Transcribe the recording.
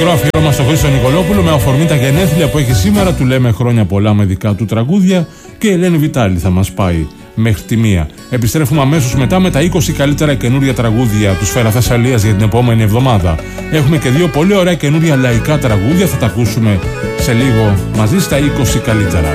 μικρό αφιέρωμα στο Χρήστο Νικολόπουλο με αφορμή τα γενέθλια που έχει σήμερα. Του λέμε χρόνια πολλά με δικά του τραγούδια και η Ελένη Βιτάλη θα μας πάει μέχρι τη 1. Επιστρέφουμε αμέσως μετά με τα 20 καλύτερα καινούρια τραγούδια του Σφαίρα Θεσσαλίας για την επόμενη εβδομάδα. Έχουμε και 2 πολύ ωραία καινούρια λαϊκά τραγούδια, θα τα ακούσουμε σε λίγο μαζί στα 20 καλύτερα.